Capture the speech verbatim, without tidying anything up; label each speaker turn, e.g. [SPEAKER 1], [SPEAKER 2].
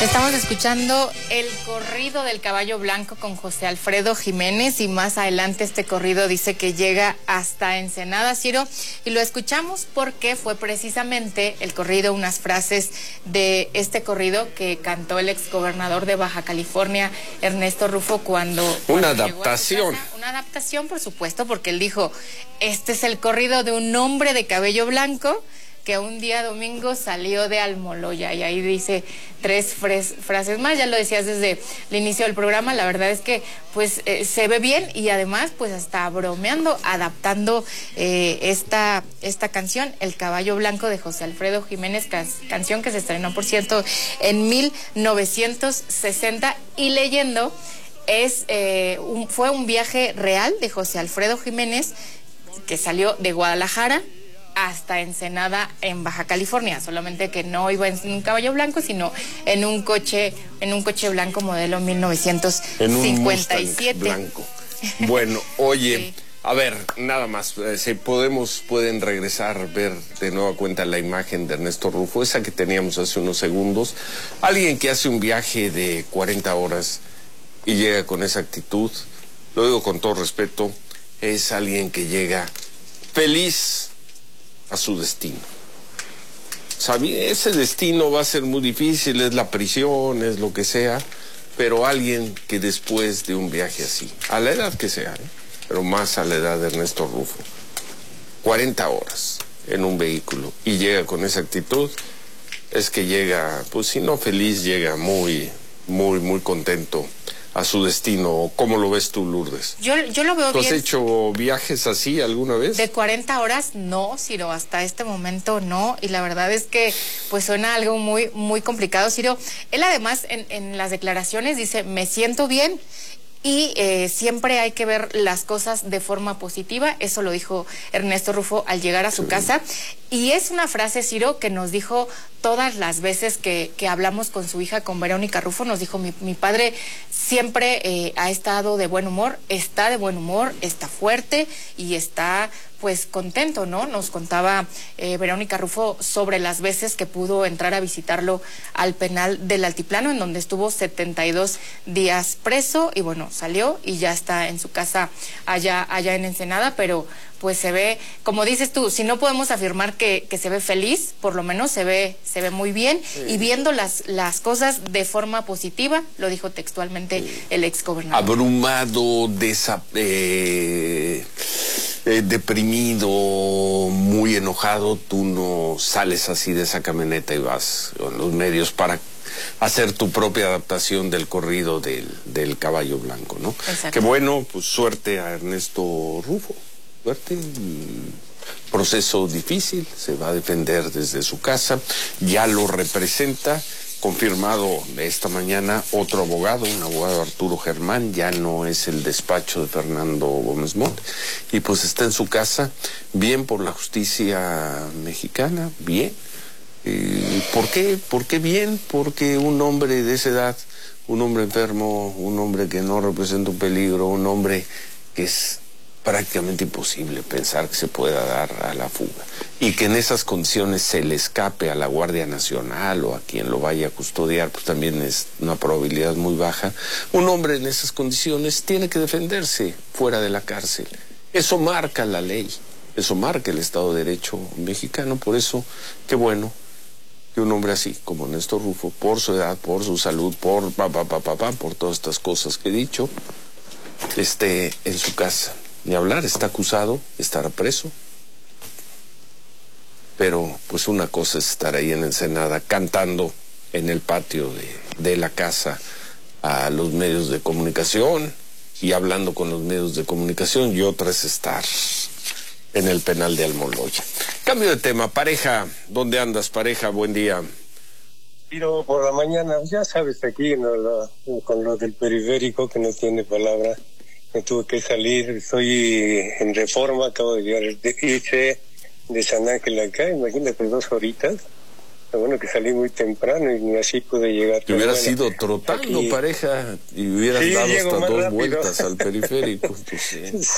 [SPEAKER 1] Estamos escuchando el corrido del Caballo Blanco con José Alfredo Jiménez, y más adelante este corrido dice que llega hasta Ensenada, Ciro, y lo escuchamos porque fue precisamente el corrido, unas frases de este corrido que cantó el exgobernador de Baja California, Ernesto Rufo, cuando...
[SPEAKER 2] Una
[SPEAKER 1] cuando
[SPEAKER 2] adaptación.
[SPEAKER 1] Casa, una adaptación, por supuesto, porque él dijo, este es el corrido de un hombre de cabello blanco que un día domingo salió de Almoloya, y ahí dice tres frases más. Ya lo decías desde el inicio del programa, la verdad es que pues eh, se ve bien, y además pues hasta bromeando, adaptando eh, esta, esta canción, El Caballo Blanco de José Alfredo Jiménez, can canción que se estrenó, por cierto, en mil novecientos sesenta, y leyendo, es eh, un, fue un viaje real de José Alfredo Jiménez, que salió de Guadalajara hasta Ensenada, en Baja California, solamente que no iba en un caballo blanco, sino en un coche, en un coche blanco modelo mil novecientos cincuenta y siete.
[SPEAKER 2] En un Mustang blanco. Bueno, oye,
[SPEAKER 1] sí.
[SPEAKER 2] A ver, nada más, eh, si podemos, pueden regresar, ver de nueva cuenta la imagen de Ernesto Rufo, esa que teníamos hace unos segundos. Alguien que hace un viaje de cuarenta horas y llega con esa actitud, lo digo con todo respeto, es alguien que llega feliz a su destino. Sabía, ese destino va a ser muy difícil, es la prisión, es lo que sea, pero alguien que después de un viaje así, a la edad que sea, ¿eh? pero más a la edad de Ernesto Rufo, cuarenta horas en un vehículo y llega con esa actitud, es que llega, pues si no feliz, llega muy, muy, muy contento a su destino. ¿Cómo lo ves tú, Lourdes?
[SPEAKER 1] Yo, yo lo veo
[SPEAKER 2] ¿Tú
[SPEAKER 1] bien.
[SPEAKER 2] has hecho viajes así alguna vez?
[SPEAKER 1] De cuarenta horas, no, Ciro, hasta este momento no, y la verdad es que pues suena algo muy, muy complicado, Ciro. Él además en, en las declaraciones dice, me siento bien, y eh, siempre hay que ver las cosas de forma positiva. Eso lo dijo Ernesto Rufo al llegar a su sí. casa, y es una frase, Ciro, que nos dijo todas las veces que, que hablamos con su hija, con Verónica Rufo. Nos dijo, mi, mi padre siempre eh, ha estado de buen humor, está de buen humor, está fuerte y está pues contento, ¿no? Nos contaba eh, Verónica Rufo sobre las veces que pudo entrar a visitarlo al penal del Altiplano, en donde estuvo setenta y dos días preso, y bueno, salió y ya está en su casa allá, allá en Ensenada, pero pues se ve, como dices tú, si no podemos afirmar que, que se ve feliz, por lo menos se ve, se ve muy bien, sí. y viendo las, las cosas de forma positiva, lo dijo textualmente sí. el exgobernador.
[SPEAKER 2] Abrumado, desa, eh, eh, deprimido, muy enojado, tú no sales así de esa camioneta y vas con los medios para hacer tu propia adaptación del corrido del, del Caballo Blanco, ¿no? Exacto. Que bueno, pues suerte a Ernesto Rufo. Suerte, proceso difícil, se va a defender desde su casa, ya lo representa, confirmado esta mañana otro abogado, un abogado Arturo Germán, ya no es el despacho de Fernando Gómez Montt, y pues está en su casa, bien por la justicia mexicana, bien. Eh, ¿Por qué? ¿Por qué bien? Porque un hombre de esa edad, un hombre enfermo, un hombre que no representa un peligro, un hombre que es prácticamente imposible pensar que se pueda dar a la fuga, y que en esas condiciones se le escape a la Guardia Nacional o a quien lo vaya a custodiar, pues también es una probabilidad muy baja. Un hombre en esas condiciones tiene que defenderse fuera de la cárcel. Eso marca la ley, eso marca el Estado de Derecho mexicano. Por eso, qué bueno que un hombre así como Ernesto Rufo, por su edad, por su salud, por pa, pa, pa, pa, pa, por todas estas cosas que he dicho, esté en su casa. Ni hablar, está acusado, estará preso. Pero pues una cosa es estar ahí en Ensenada cantando en el patio de, de la casa a los medios de comunicación y hablando con los medios de comunicación, y otra es estar en el penal de Almoloya. Cambio de tema, pareja, ¿dónde andas, pareja? Buen día.
[SPEAKER 3] Pero por la mañana, ya sabes, aquí no, lo, con lo del periférico que no tiene palabra. Me tuve que salir, estoy en Reforma, acabo de llegar, hice de San Ángel acá, imagínate, dos horitas. Lo bueno que salí muy temprano y ni así pude llegar.
[SPEAKER 2] Te hubieras bueno, ido trotando, aquí, pareja, y hubieras sí, dado hasta dos rápido. vueltas al periférico. Pues, sí.